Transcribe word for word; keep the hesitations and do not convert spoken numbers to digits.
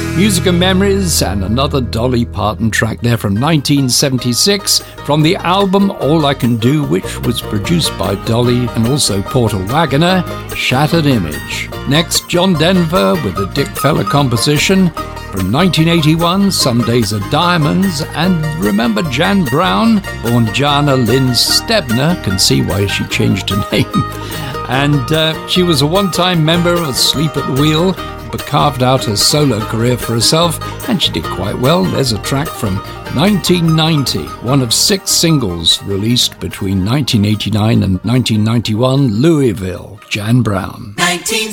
Music and Memories, and another Dolly Parton track there from nineteen seventy-six from the album All I Can Do, which was produced by Dolly and also Porter Wagoner, Shattered Image. Next, John Denver with a Dick Feller composition from nineteen eighty-one, Some Days Are Diamonds, and remember Jan Brown, born Jana Lynn Stebner, can see why she changed her name, and uh, she was a one-time member of Sleep at the Wheel, but carved out a solo career for herself, and she did quite well. There's a track from nineteen ninety, one of six singles released between nineteen eighty-nine and nineteen ninety-one, Louisville, Jan Brown. nineteen